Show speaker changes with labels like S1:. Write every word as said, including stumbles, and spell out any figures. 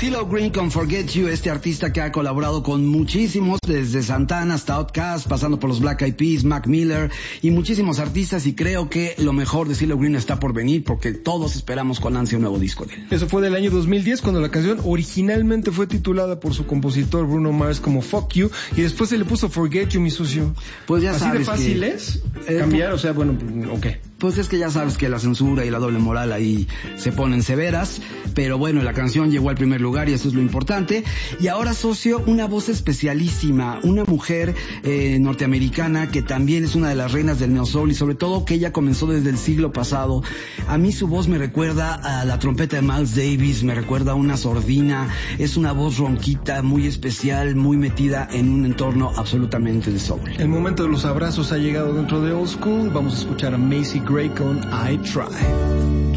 S1: CeeLo Green con Forget You, este artista que ha colaborado con muchísimos, desde Santana hasta Outkast, pasando por los Black Eyed Peas, Mac Miller y muchísimos artistas, y creo que lo mejor de CeeLo Green está por venir, porque todos esperamos con ansia un nuevo disco de él.
S2: Eso fue del año dos mil diez, cuando la canción originalmente fue titulada por su compositor Bruno Mars como Fuck You, y después se le puso Forget You, mi socio.
S1: Pues ya
S2: ¿Así
S1: sabes
S2: de fácil
S1: que,
S2: es
S1: eh,
S2: cambiar? O sea, bueno, ¿o qué?
S1: Pues es que ya sabes que la censura y la doble moral ahí se ponen severas, pero bueno, la canción llegó al primer lugar y eso es lo importante. Y ahora, socio, una voz especialísima, una mujer eh, norteamericana que también es una de las reinas del neo soul, y sobre todo que ella comenzó desde el siglo pasado. A mí su voz me recuerda a la trompeta de Miles Davis, me recuerda a una sordina, es una voz ronquita, muy especial, muy metida en un entorno absolutamente de soul.
S2: El momento de los abrazos ha llegado dentro de Old School. Vamos a escuchar a Macy Gray con I Try.